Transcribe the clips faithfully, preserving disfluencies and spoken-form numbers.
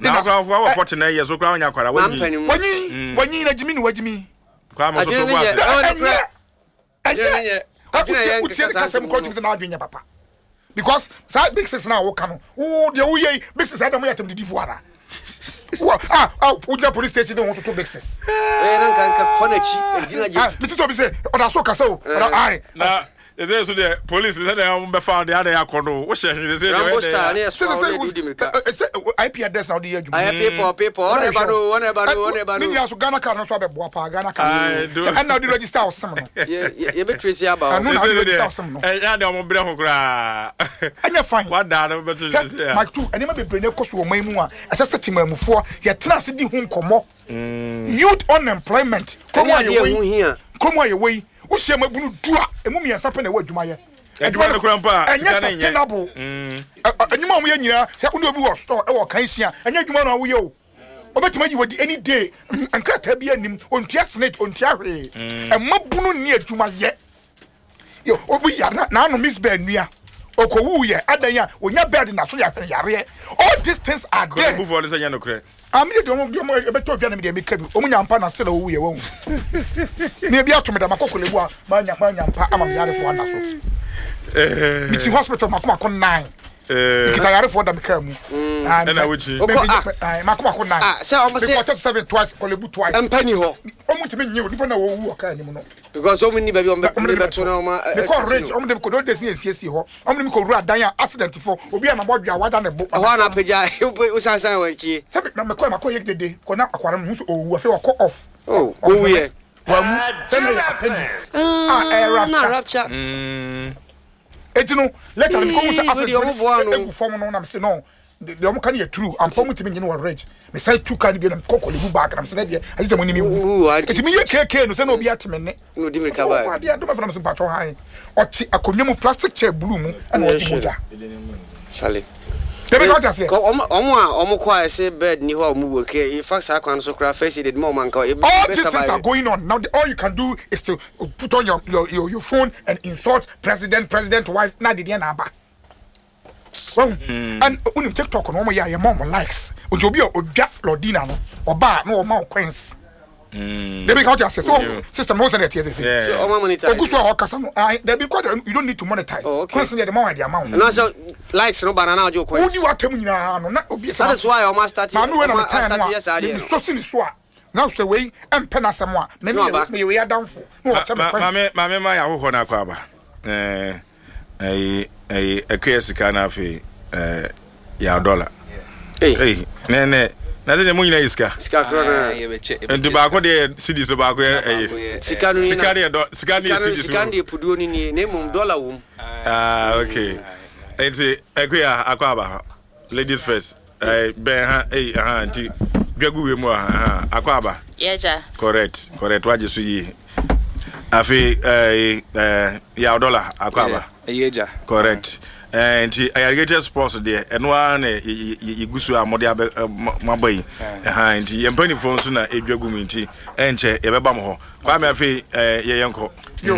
na kwa forty-nine years okwa onya kwara wanyi wanyi wanyi na jimi ni wajimi kwa mo so to bo ase enye enye utie ka sem ko tumi na adwenya papa because sa big sis na wo ka no wo de wo ye big sis adam yatem di difuara ah ah uja police station no to big sis eh nan kan ka konachi ejina je ah miti so bi say oda so ka so oda ai na eze so the police say they am be found the other akono wo share they say Rambo star ne so say I P address na dey adwuma I people people on eba no on eba no on eba no ni yaso Ghana card no so abeboa pa Ghana card so and now the register osem no ye ye be trace about no na register osem no eh ya de omo bre ho kra anya fine what da no be to say Mark two eni ma bebre ne koso o man mu a asese timamufo ye tena se di hu nkomo youth unemployment komo ye hu hia komo ye we wo hia mabunu dua emu miensa pe na wa adwuma ye adwuma no kra mpa sika na nye anyuma mo ye nyina se unu obi wo store e wo kan sia anya adwuma no wo ye o obetima yi wodi any day ankata bi anim ontua snake ontua hwe e mabunu ni adwuma ye yo obi yara na no miss ben nua okowu ye adan ya onya bed na so ya yare all these things are there move on say nya no kra amide de mo mo beto bia na me de me kabi omunya mpa na still owu ye wo me bia to me da makokolebu a manya manya mpa ama me yare fo ana so eh miti hospital makoma kon nine eh kita yare fo da me kamu ah na wuchi makoma kon nine ah say o mo say thirty-seven twice kolebu twice empany ho omutimi nyi odipo na wo wu o ka ni mu no because o mo ni baby o me beto na o ma me call rich o mo de ko do desi esiesie ho o mo mi ko ru adan ya accident fo obi na bodwa wada na bo ho na peja o sansan wa chi sabi na me ko ma ko ye dede ko na akwara mu so owu afi ko off oh owu ye wa mu se na ya appendix ah eh na rapture mm etino later me ko mu se accident egu form no na me se no de o mo kan ye true am pom timi nyine wa rich me say two kan bi na kokole bu back na me se na de aje mo ni mi wu etimi ye keke no se na obi atime ne no di me ka ba wa dia do me fa na me se patro han oti akonwa mu plastic chair blue mu na odi moja chale debe ka tia se ko omo a omo kwa say bed ni ho omo wo ke in fact akwan so kra face it more man ka all these things are going on now. The, all you can do is to put on your your your, your phone and insult president president wife na de na aba. Well, mm. and when you TikTok no more ya your mom likes. Until be odwa lodina no oba no o ma queens. Mm. They be how to say so system no say that here say. So o ma monetize. Oguso o kasa no they be quite you don't need to monetize. Queens the amount the amount. No so likes no banana ojo queens. Who you atem nyina no na obi say. That is why o ma start. Ma no we na start yes ade. So sin so a now say we empena asem a me me we down for. No o tell me queens. Ma me ma ya ho na kwa aba. Eh eh eh ekesika na afi eh ya dollar eh ne ne na de mu nyina iska iska krona ndu ba ko de cedis ba ko eh sika no sika de sika de cedis sika de puduo ni ni ne mum dollar wo ah okay enti ekua akwaba ladies first eh ben ha eh ha nti gwagu we mu ha akwaba yeja correct correct waje so yi afi eh eh ya dollar akwaba yeja correct and irrigated sports there and one igusu amode mabai ha nti yempani fo nso na edwagu minti enche yebeba mo ho kwa me afi ye yenko yo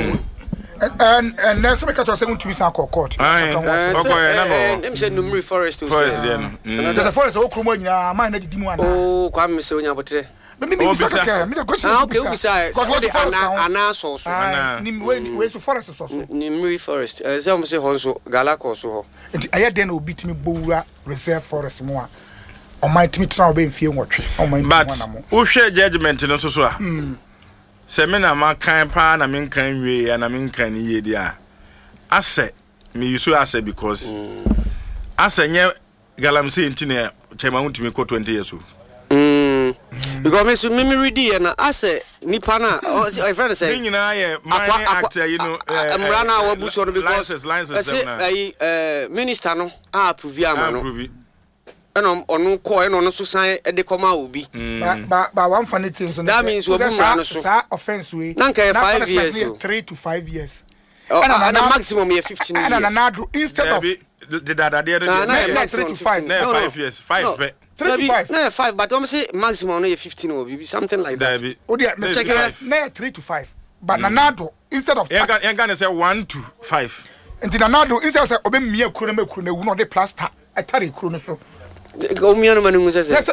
and and let's make us say to be san court okay na no dem say numri forest forest there no there's a forest o kromo nyina man na didi mu ana oh kwa me se onya botre me me bisa me the question ah okay bisa ana ana so so ana ni we we so forest so so ni mri forest eh say o say ho so galako so ho nti aye den obi timi bowura reserve forest mu a o might timi tra obe mfie nwotwe o might wana mo wo hwe judgment no so so a se me na ma kan pa na me kan wie ya na me kan ni ye dia ase me yusu ase because ase nye galamse ntine chema ntimi ko twenty years o mm because me so me ready na ase nipa na my friend say ni nyina ye mining actor you know amrana wabuso no because license license na eh minister no a approve am no approve eno onu ko eno no so san e de koma obi ba ba one funny thing so that means we bum no so offense we na nka five years so three to five years and the maximum ye fifteen years and na instead of the dada there three to five no five years five be three to five no five but um say maximum no ye fifteen or be something like that o dia me check na three to five but nanado instead of you can you can say one to five and nanado instead of say obe mia kuro na kuro na wu no de plaster atare kuro no so go mia no manu say